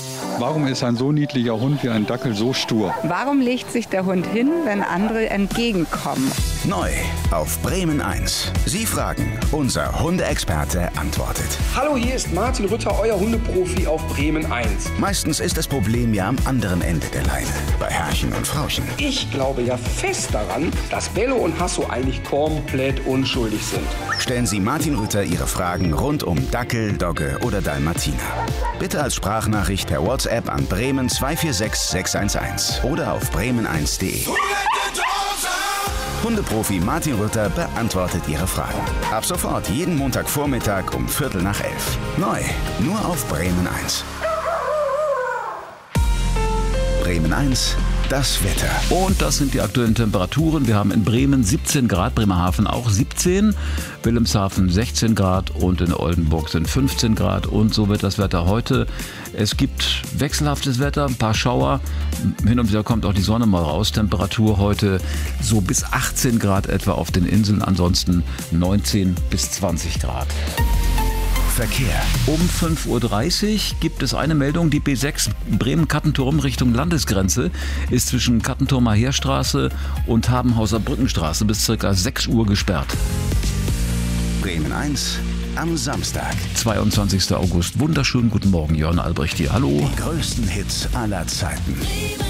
Warum ist ein so niedlicher Hund wie ein Dackel so stur? Warum legt sich der Hund hin, wenn andere entgegenkommen? Neu auf Bremen 1. Sie fragen, unser Hundeexperte antwortet. Hallo, hier ist Martin Rütter, euer Hundeprofi auf Bremen 1. Meistens ist das Problem ja am anderen Ende der Leine, bei Herrchen und Frauchen. Ich glaube ja fest daran, dass Bello und Hasso eigentlich komplett unschuldig sind. Stellen Sie Martin Rütter Ihre Fragen rund um Dackel, Dogge oder Dalmatiner. Bitte als Sprachnachricht per WhatsApp an Bremen 246 611 oder auf bremen1.de. Hundeprofi Martin Rütter beantwortet Ihre Fragen. Ab sofort jeden Montagvormittag um 11:15. Neu, nur auf Bremen 1. Bremen 1, das Wetter. Und das sind die aktuellen Temperaturen. Wir haben in Bremen 17 Grad, Bremerhaven auch 17, Wilhelmshaven 16 Grad und in Oldenburg sind 15 Grad. Und so wird das Wetter heute. Es gibt wechselhaftes Wetter, ein paar Schauer. Hin und wieder kommt auch die Sonne mal raus. Temperatur heute so bis 18 Grad etwa auf den Inseln, ansonsten 19 bis 20 Grad. Verkehr. Um 5:30 Uhr gibt es eine Meldung. Die B6 Bremen-Kattenturm Richtung Landesgrenze ist zwischen Kattenturmer Heerstraße und Habenhauser Brückenstraße bis ca. 6 Uhr gesperrt. Bremen 1 am Samstag. 22. August. Wunderschönen guten Morgen, Jörn Albrecht hier. Hallo. Die größten Hits aller Zeiten.